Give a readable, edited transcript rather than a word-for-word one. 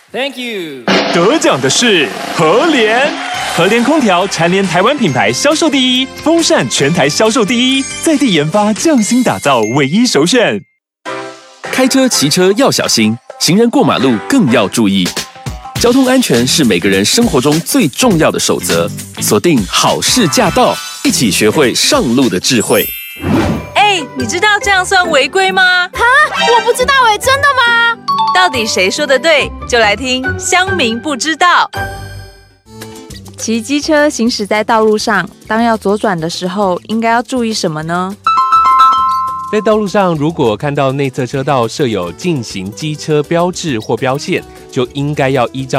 Thank you。 得奖的是和联，和联空调蝉联台湾品牌销售第一，风扇全台销售第一，在地研发匠心打造唯一首选。 开车骑车要小心，行人过马路更要注意。交通安全是每个人生活中最重要的守则。锁定好事驾到，一起学会上路的智慧。 你知道这样算违规吗？ 哈，我不知道欸，真的吗？ 到底谁说的对？就来听乡民不知道。 骑机车行驶在道路上，当要左转的时候，应该要注意什么呢？ 在道路上，如果看到内侧车道设有禁行机车标志或标线，就应该要依照